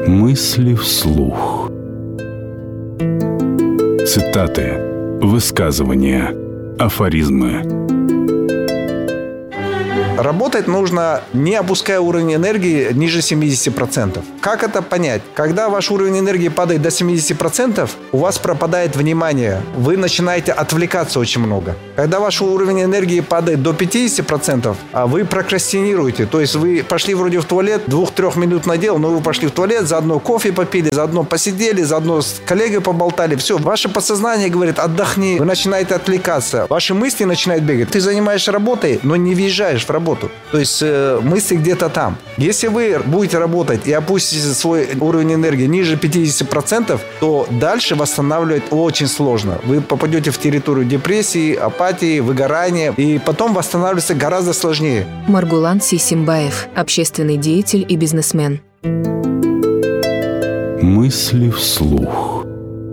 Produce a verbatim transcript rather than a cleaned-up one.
Мысли вслух. Цитаты, высказывания, афоризмы. Работать нужно, не опуская уровень энергии ниже семидесяти процентов. Как это понять? Когда ваш уровень энергии падает до семидесяти процентов, у вас пропадает внимание. Вы начинаете отвлекаться очень много. Когда ваш уровень энергии падает до пятидесяти процентов, а вы прокрастинируете. То есть вы пошли вроде в туалет, двух-трех минут надел, но вы пошли в туалет, заодно кофе попили, заодно посидели, заодно с коллегой поболтали. Все, ваше подсознание говорит: отдохни. Вы начинаете отвлекаться. Ваши мысли начинают бегать. Ты занимаешься работой, но не въезжаешь в работу. То есть э, мысли где-то там. Если вы будете работать и опустите свой уровень энергии ниже пятидесяти процентов, то дальше восстанавливать очень сложно. Вы попадете в территорию депрессии, апатии, выгорания, и потом восстанавливаться гораздо сложнее. Маргулан Сисимбаев, общественный деятель и бизнесмен. Мысли вслух.